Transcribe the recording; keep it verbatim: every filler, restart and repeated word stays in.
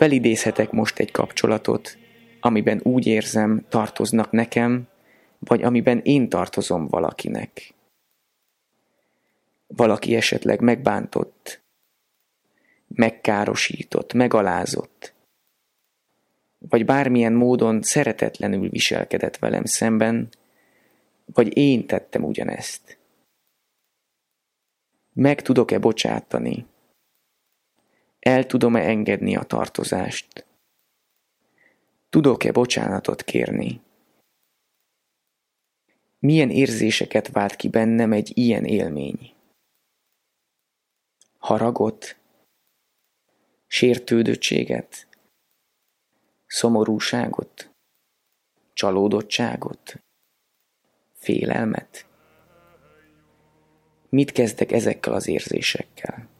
Felidézhetek most egy kapcsolatot, amiben úgy érzem, tartoznak nekem, vagy amiben én tartozom valakinek. Valaki esetleg megbántott, megkárosított, megalázott, vagy bármilyen módon szeretetlenül viselkedett velem szemben, vagy én tettem ugyanezt. Meg tudok-e bocsátani? El tudom-e engedni a tartozást? Tudok-e bocsánatot kérni? Milyen érzéseket vált ki bennem egy ilyen élmény? Haragot? Sértődöttséget? Szomorúságot? Csalódottságot? Félelmet? Mit kezdek ezekkel az érzésekkel?